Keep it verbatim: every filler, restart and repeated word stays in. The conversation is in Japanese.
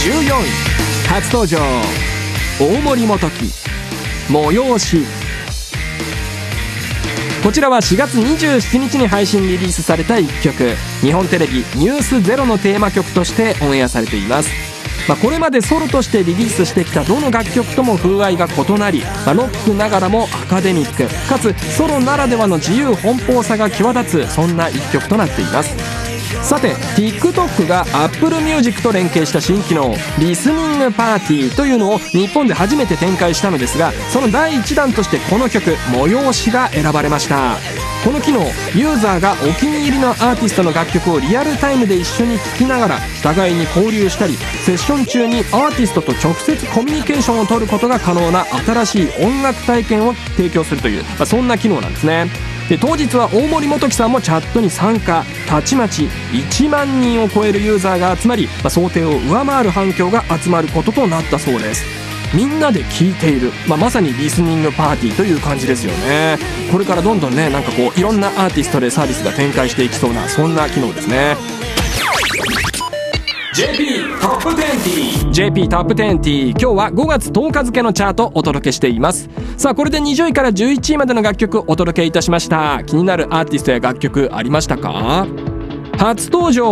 じゅうよんい初登場、大森元樹、催し。こちらはしがつにじゅうしちにちに配信リリースされたいっきょく、日本テレビニュースゼロのテーマ曲としてオンエアされています。まあ、これまでソロとしてリリースしてきたどの楽曲とも風合いが異なり、まあ、ロックながらもアカデミックかつソロならではの自由奔放さが際立つ、そんないっきょくとなっています。さて TikTok が Apple Music と連携した新機能リスニングパーティーというのを日本で初めて展開したのですが、そのだいいちだんとしてこの曲催しが選ばれました。この機能、ユーザーがお気に入りのアーティストの楽曲をリアルタイムで一緒に聴きながら互いに交流したり、セッション中にアーティストと直接コミュニケーションを取ることが可能な新しい音楽体験を提供するという、まあ、そんな機能なんですね。で当日は大森元樹さんもチャットに参加、たちまちいちまんにんを超えるユーザーが集まり、まあ、想定を上回る反響が集まることとなったそうです。みんなで聴いている、まあ、まさにリスニングパーティーという感じですよね。これからどんどんね、なんかこういろんなアーティストでサービスが展開していきそうな、そんな機能ですね。 ジェーピー トップにじゅう ジェーピー トップにじゅう、今日はごがつとおか付のチャートお届けしています。さあこれでにじゅういからじゅういちいまでの楽曲お届けいたしました。気になるアーティストや楽曲ありましたか？初登場